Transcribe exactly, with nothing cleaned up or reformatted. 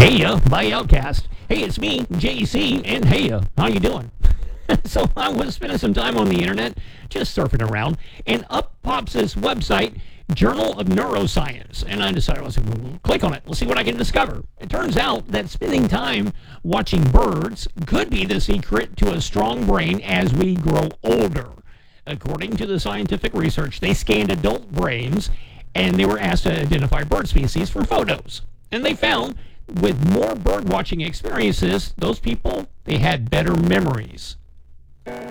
Heya by Outcast. Hey, it's me, J C, and heya. How you doing? So I was spending some time on the internet, just surfing around, and up pops this website, Journal of Neuroscience. And I decided, let's click on it. Let's see what I can discover. It turns out that spending time watching birds could be the secret to a strong brain as we grow older. According to the scientific research, they scanned adult brains, and they were asked to identify bird species for photos. And they found with more bird watching experiences, those people, they had better memories.